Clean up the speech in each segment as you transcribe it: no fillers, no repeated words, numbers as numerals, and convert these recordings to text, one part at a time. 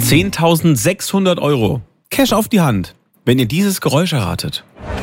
10.600 Euro. Cash auf die Hand, wenn ihr dieses Geräusch erratet.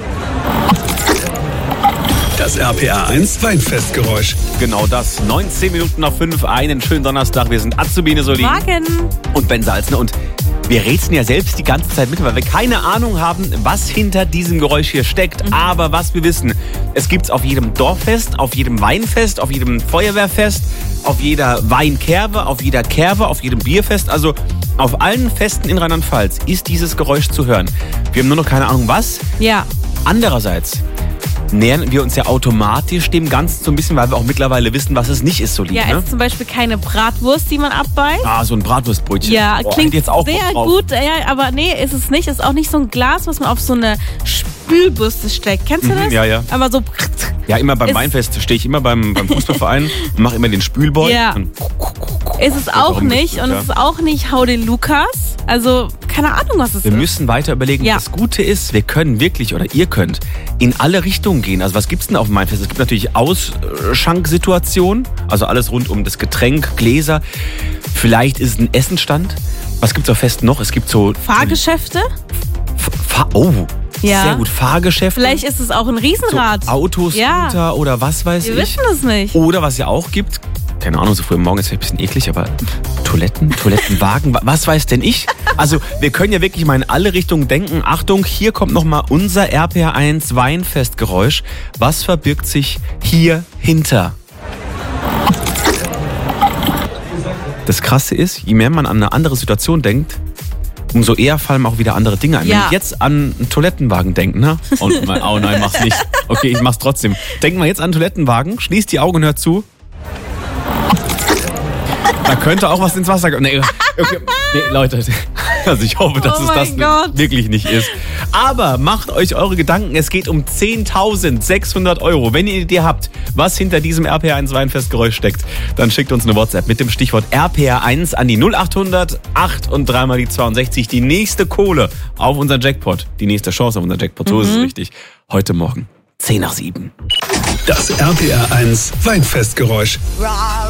Das RPA 1 Weinfestgeräusch. Genau das. 19 Minuten nach 5. Einen schönen Donnerstag. Wir sind Azubine Solin Morgen. und Ben Salzner. Und wir rätseln ja selbst die ganze Zeit mit, weil wir keine Ahnung haben, was hinter diesem Geräusch hier steckt. Aber was wir wissen, es gibt's auf jedem Dorffest, auf jedem Weinfest, auf jedem Feuerwehrfest, auf jeder Weinkerbe, auf jeder Kerbe, auf jedem Bierfest. Also auf allen Festen in Rheinland-Pfalz ist dieses Geräusch zu hören. Wir haben nur noch keine Ahnung was. Ja. Andererseits nähern wir uns ja automatisch dem Ganzen so ein bisschen, weil wir auch mittlerweile wissen, was es nicht ist, Solin. Ja, es ist zum Beispiel keine Bratwurst, die man abbeißt. Ah, so ein Bratwurstbrötchen. Ja, klingt jetzt auch sehr drauf. gut, ja, aber nee, ist es nicht. Ist auch nicht so ein Glas, was man auf so eine Spülbürste steckt. Kennst du das? Ja, ja. Aber so. Ja, immer beim Weinfest stehe ich immer beim Fußballverein und mache immer den Spülboy. Ja. Und Ist es auch nicht. Und es ist auch nicht Hau den Lukas. Also, keine Ahnung, was es wir ist. müssen weiter überlegen. Ja. Das Gute ist, wir können wirklich, oder ihr könnt, in alle Richtungen gehen. Also was gibt's denn auf dem Weinfest? Es gibt natürlich Ausschanksituationen, also alles rund um das Getränk, Gläser. Vielleicht ist es ein Essenstand. Was gibt's auf Festen noch? Es gibt so Fahrgeschäfte? Oh, Ja. sehr gut. Fahrgeschäfte. Vielleicht ist es auch ein Riesenrad. So Autos, Ja. Scooter oder was weiß Wir ich. wissen es nicht. Oder was ja auch gibt, keine Ahnung, so früh am Morgen ist vielleicht ein bisschen eklig, aber Toilettenwagen, was weiß denn ich? Also wir können ja wirklich mal in alle Richtungen denken. Achtung, hier kommt nochmal unser RPA 1 Weinfestgeräusch. Was verbirgt sich hier hinter? Das Krasse ist, je mehr man an eine andere Situation denkt, umso eher fallen auch wieder andere Dinge ein. Ja. Wenn ich jetzt an einen Toilettenwagen denke, ne? Und oh nein, mach's nicht. Okay, ich mach's trotzdem. Denken wir jetzt an einen Toilettenwagen, schließt die Augen und hört zu. Da könnte auch was ins Wasser kommen. Nee, okay. Nee, Leute, also ich hoffe, dass Oh es mein das Gott. wirklich nicht ist. Aber macht euch eure Gedanken, es geht um 10.600 Euro. Wenn ihr eine Idee habt, was hinter diesem RPA1 Weinfestgeräusch steckt, dann schickt uns eine WhatsApp mit dem Stichwort RPA1 an die 0800 8 und 3 mal die 62. Die nächste Kohle auf unseren Jackpot. Die nächste Chance auf unseren Jackpot, so ist es richtig. Heute Morgen, 6:50. Das RPA 1 Weinfestgeräusch.